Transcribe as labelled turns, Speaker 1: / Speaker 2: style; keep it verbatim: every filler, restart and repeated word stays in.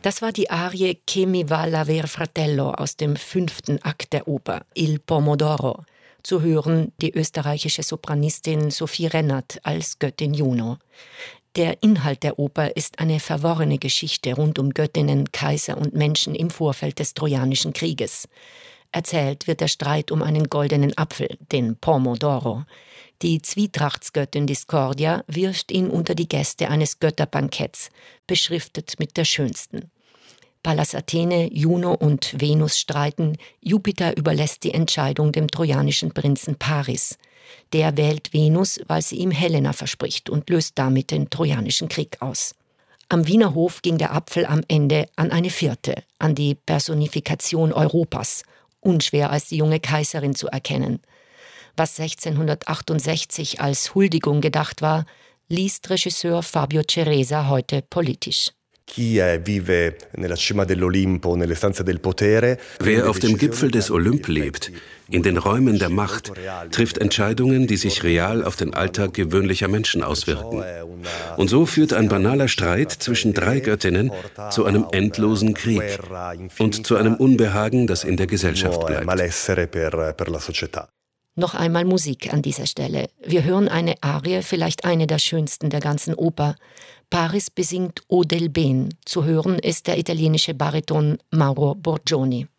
Speaker 1: Das war die Arie Che mi va l'aver fratello aus dem fünften Akt der Oper Il Pomodoro. Zu hören die österreichische Sopranistin Sophie Rennert als Göttin Juno. Der Inhalt der Oper ist eine verworrene Geschichte rund um Göttinnen, Kaiser und Menschen im Vorfeld des Trojanischen Krieges. Erzählt wird der Streit um einen goldenen Apfel, den Pomodoro. Die Zwietrachtsgöttin Discordia wirft ihn unter die Gäste eines Götterbanketts, beschriftet mit der schönsten. Pallas Athene, Juno und Venus streiten, Jupiter überlässt die Entscheidung dem trojanischen Prinzen Paris. Der wählt Venus, weil sie ihm Helena verspricht und löst damit den Trojanischen Krieg aus. Am Wiener Hof ging der Apfel am Ende an eine vierte, an die Personifikation Europas, unschwer als die junge Kaiserin zu erkennen. Was sechzehnhundertachtundsechzig als Huldigung gedacht war, liest Regisseur Fabio Ceresa heute politisch.
Speaker 2: Wer
Speaker 3: auf dem Gipfel des Olymp lebt, in den Räumen der Macht, trifft Entscheidungen, die sich real auf den Alltag gewöhnlicher Menschen auswirken. Und so führt ein banaler Streit zwischen drei Göttinnen zu einem endlosen Krieg und zu einem Unbehagen, das in der Gesellschaft bleibt.
Speaker 1: Noch einmal Musik an dieser Stelle. Wir hören eine Arie, vielleicht eine der schönsten der ganzen Oper. Paris besingt O del Ben. Zu hören ist der italienische Bariton Mauro Borgioni.